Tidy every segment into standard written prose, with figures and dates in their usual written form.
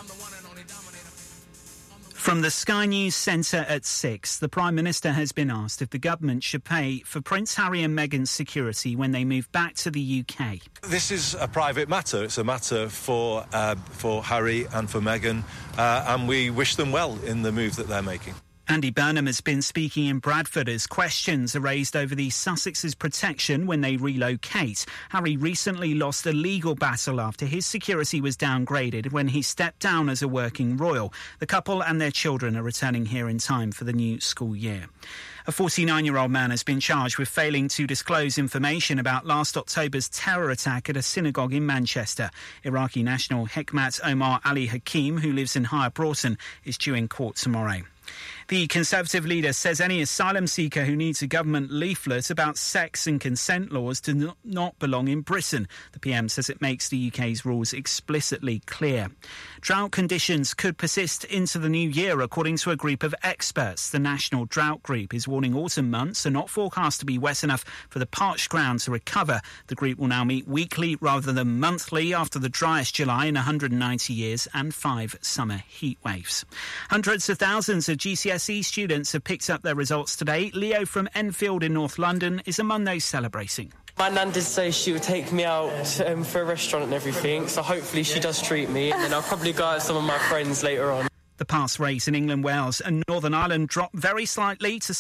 From the Sky News Centre at 6, the Prime Minister has been asked if the government should pay for Prince Harry and Meghan's security when they move back to the UK. This is a private matter. It's a matter for Harry and for Meghan, and we wish them well in the move that they're making. Andy Burnham has been speaking in Bradford as questions are raised over the Sussex's protection when they relocate. Harry recently lost a legal battle after his security was downgraded when he stepped down as a working royal. The couple and their children are returning here in time for the new school year. A 49-year-old man has been charged with failing to disclose information about last October's terror attack at a synagogue in Manchester. Iraqi national Hekmat Omar Ali Hakim, who lives in Higher Broughton, is due in court tomorrow. The Conservative leader says any asylum seeker who needs a government leaflet about sex and consent laws do not belong in Britain. The PM says it makes the UK's rules explicitly clear. Drought conditions could persist into the new year, according to a group of experts. The National Drought Group is warning autumn months are not forecast to be wet enough for the parched ground to recover. The group will now meet weekly rather than monthly after the driest July in 190 years and 5 summer heat waves. Hundreds of thousands of GCSE students have picked up their results today. Leo from Enfield in North London is among those celebrating. My nan did say she would take me out for a restaurant and everything, so hopefully she does treat me, and then I'll probably go out with some of my friends later on. The pass rate in England, Wales and Northern Ireland dropped very slightly to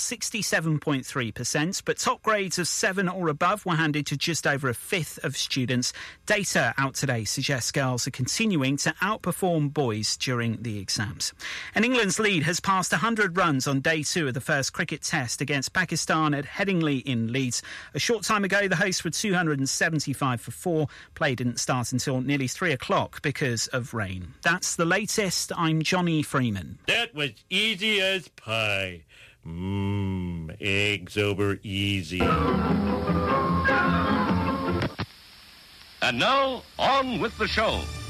67.3%, but top grades of 7 or above were handed to just over a fifth of students. Data out today suggests girls are continuing to outperform boys during the exams. And England's lead has passed 100 runs on day 2 of the first cricket test against Pakistan at Headingley in Leeds. A short time ago, the hosts were 275 for 4. Play didn't start until nearly 3 o'clock because of rain. That's the latest. I'm Johnny Freeman. That was easy as pie. Eggs over easy. And now, on with the show.